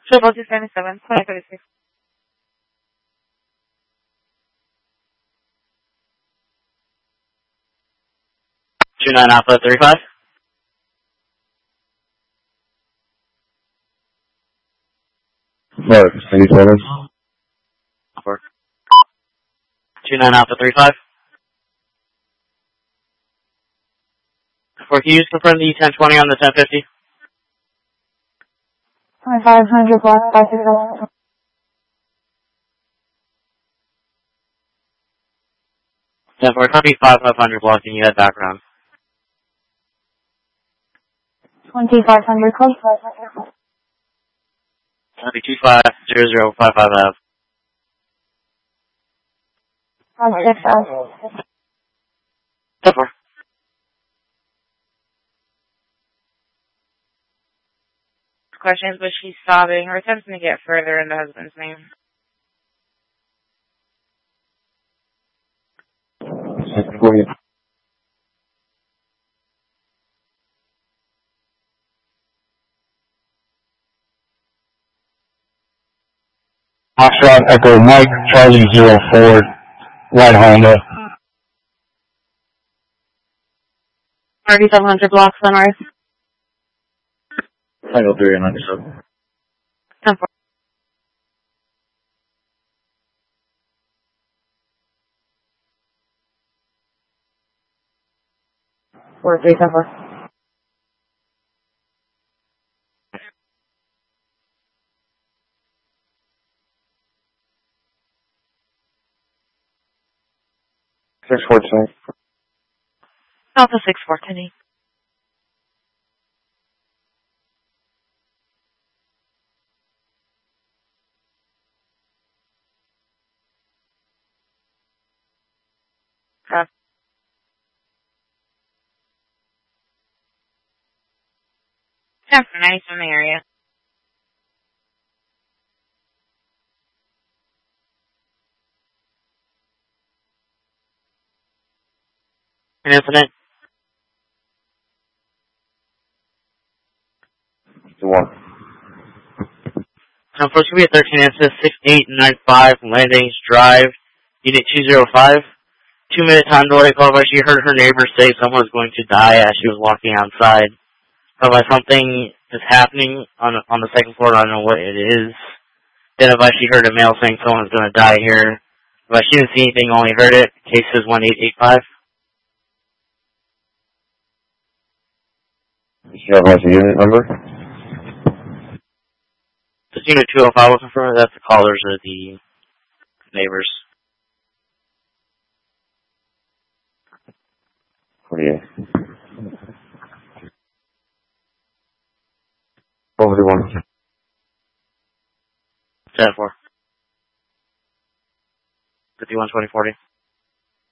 Triple 277, 2036. 29 Alpha 35. Mark, 87. 29 Alpha 35. Can you just confirm the 1020 on the 1050? 2500 block 560. 10-4, copy 5500 block, and you had background. 2500 close. Copy 250055 Ave. Roger, 10-4. Questions, but she's sobbing or attempting to get further in the husband's name. Foxtrot Echo Mike, Charlie 04, Light Honda. 3700 block Sunrise. Single 3 and 97. 10-4. Four, 3, 10-4. Six 14. Alpha 6410. Nice in the area. An incident. 1. First will be a 13 answer 6895 Landings Drive, Unit 205. 2-minute time delay, followed by she heard her neighbor say someone was going to die as she was walking outside. Followed by something is happening on the second floor, I don't know what it is. Then she heard a male saying someone's going to die here. But she didn't see anything, only heard it. Case is 1885. You have the unit number? This unit 205 was confirmed. That's the callers or the neighbors. 48. 41. 10-4. 51-20-40.